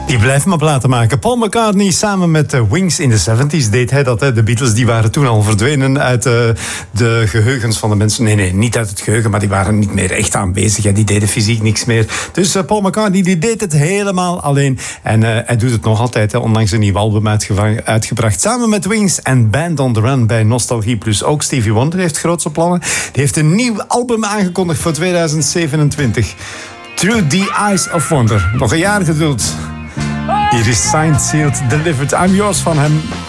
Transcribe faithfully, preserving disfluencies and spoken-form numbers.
Die blijft maar platen maken. Paul McCartney samen met de Wings in de zeventig deed hij dat. Hè. De Beatles die waren toen al verdwenen uit uh, de geheugens van de mensen. Nee, nee, niet uit het geheugen, maar die waren niet meer echt aanwezig. Hè. Die deden fysiek niks meer. Dus uh, Paul McCartney die deed het helemaal alleen. En uh, hij doet het nog altijd, hè, ondanks een nieuw album uitgebracht. Samen met Wings en Band on the Run bij Nostalgie Plus. Ook Stevie Wonder heeft grootse plannen. Die heeft een nieuw album aangekondigd voor tweeduizend zevenentwintig. Through the Eyes of Wonder. Nog een jaar geduld. Hier is Signed, Sealed, Delivered. I'm Yours van hem.